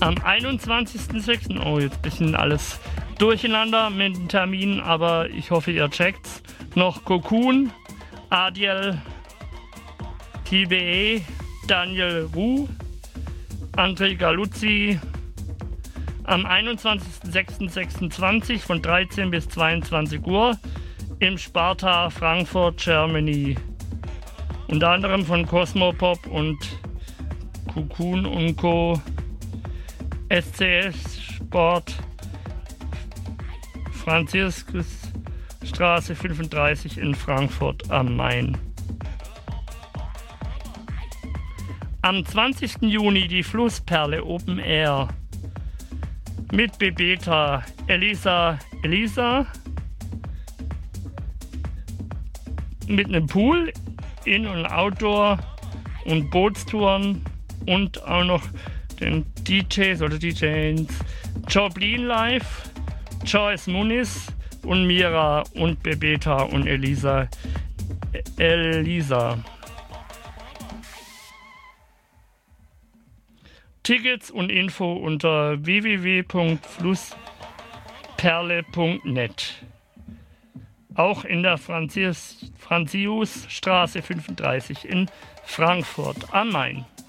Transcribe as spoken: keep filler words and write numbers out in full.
Am einundzwanzigsten sechsten Oh, jetzt ein bisschen alles durcheinander mit den Terminen, aber ich hoffe, ihr checkt's. Noch Cocoon, Adiel, T B E, Daniel Wu, André Galuzzi. Am einundzwanzigsten sechsten sechsundzwanzig von dreizehn bis zweiundzwanzig Uhr im Sparta Frankfurt, Germany. Unter anderem von Cosmopop und Cocoon und Co. S C S Sport, Franziskusstraße fünfunddreißig in Frankfurt am Main. Am zwanzigsten Juni die Flussperle Open Air mit Bebeta, Elisa, Elisa mit einem Pool, In- und Outdoor und Bootstouren und auch noch den D Js oder D Js Joblin Live, Joyce Muniz und Mira und Bebeta und Elisa. Elisa. Tickets und Info unter w w w punkt flussperle punkt net. Auch in der Franzius, Franziusstraße fünfunddreißig in Frankfurt am Main.